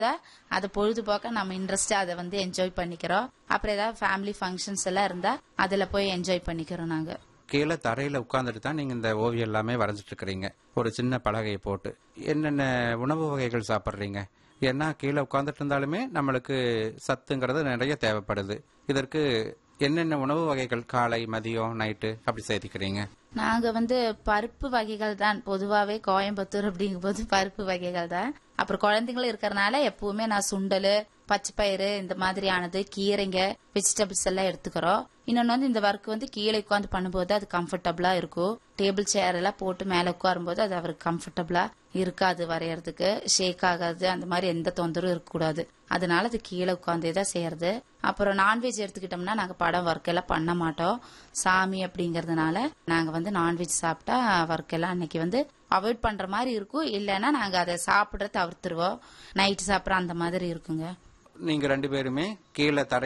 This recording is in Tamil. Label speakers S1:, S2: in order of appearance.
S1: அது பொழுதுபோக்க நம்ம இன்ட்ரெஸ்டா அதை வந்து என்ஜாய் பண்ணிக்கிறோம். அப்புறம் ஏதாவது ஃபேமிலி ஃபங்க்ஷன்ஸ் எல்லாம் இருந்தா அதுல போய் என்ஜாய் பண்ணிக்கிறோம் நாங்க.
S2: கீழே தரையில உட்கார்ந்துட்டு தான் நீங்க இந்த ஓவியம் எல்லாமே வரைஞ்சிட்டு இருக்கிறீங்க. ஒரு சின்ன பலகையை போட்டு என்னென்ன உணவு வகைகள் சாப்பிட்றீங்க? ஏன்னா கீழே உட்கார்ந்துட்டு இருந்தாலுமே நம்மளுக்கு சத்துங்கிறது நிறைய தேவைப்படுது. இதற்கு என்னென்ன உணவு வகைகள் காலை, மதியம், நைட்டு அப்படி சேர்த்துக்கிறீங்க?
S1: நாங்க வந்து பருப்பு வகைகள் தான். பொதுவாவே கோயம்புத்தூர் அப்படிங்கும் போது பருப்பு வகைகள் தான். அப்புறம் குழந்தைங்களும் இருக்கறனால எப்பவுமே நான் சுண்டல், பச்சை பயிறு இந்த மாதிரியானது, கீரைங்க, வெஜிடபிள்ஸ் எல்லாம் எடுத்துக்கிறோம். இன்னொன்னு வந்து இந்த ஒர்க் வந்து கீழே உட்காந்து பண்ணும்போது அது கம்ஃபர்டபுளா இருக்கும். டேபிள் சேர் எல்லாம் போட்டு மேல உட்காரும் போது அது அவருக்கு கம்ஃபர்டபுளா இருக்காது, வரையறதுக்கு ஷேக் ஆகாது, அந்த மாதிரி எந்த தொந்தரவும் இருக்கக்கூடாது. அதனால அது கீழே உட்காந்தே தான் செய்யறது. அப்புறம் நான்வெஜ் எடுத்துக்கிட்டோம்னா நாங்க படம் ஒர்க் எல்லாம் பண்ண மாட்டோம். சாமி அப்படிங்கறதுனால நாங்க வந்து நான்வெஜ் சாப்பிட்டா ஒர்க் எல்லாம் அன்னைக்கு வந்து அவாய்ட் பண்ற மாதிரி இருக்கும். இல்லைன்னா நாங்க அதை சாப்பிட தவிர்த்துருவோம். நைட்டு சாப்பிட்ற அந்த மாதிரி இருக்குங்க.
S2: நீங்க 2 பேருமே கீழே தரை